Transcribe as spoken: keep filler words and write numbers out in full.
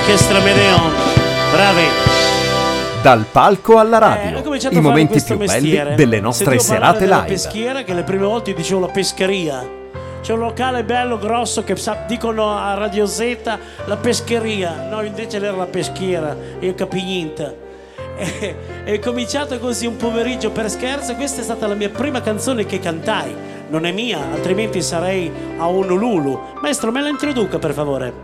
l'orchestra Medeon. Bravi. Dal palco alla radio, eh, i momenti più mestiere. belli delle nostre serate live. La peschiera, che le prime volte dicevo la pescheria. C'è un locale bello grosso che sa, dicono a Radio Z la pescheria, no, invece era la peschiera, io capi niente. E, è cominciato così un pomeriggio per scherzo. Questa è stata la mia prima canzone che cantai, non è mia, altrimenti sarei a Honolulu. Maestro, me la introduca per favore.